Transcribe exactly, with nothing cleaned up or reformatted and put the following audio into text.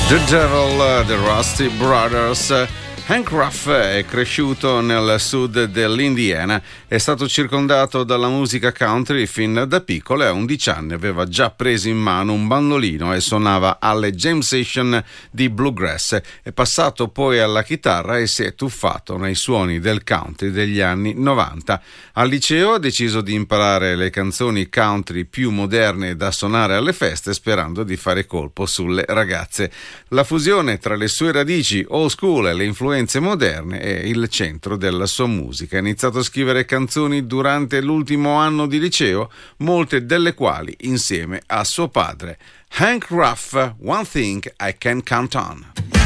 The Devil, The Rusty Brothers. Hank Ruff è cresciuto nel sud dell'Indiana, è stato circondato dalla musica country fin da piccolo e a undici anni aveva già preso in mano un bandolino e suonava alle jam session di bluegrass. È passato poi alla chitarra e si è tuffato nei suoni del country degli anni novanta. Al liceo ha deciso di imparare le canzoni country più moderne da suonare alle feste, sperando di fare colpo sulle ragazze. La fusione tra le sue radici old school e le influenze moderne è il centro della sua musica. Ha iniziato a scrivere canzoni durante l'ultimo anno di liceo, molte delle quali insieme a suo padre. Hank Ruff, One Thing I Can Count On.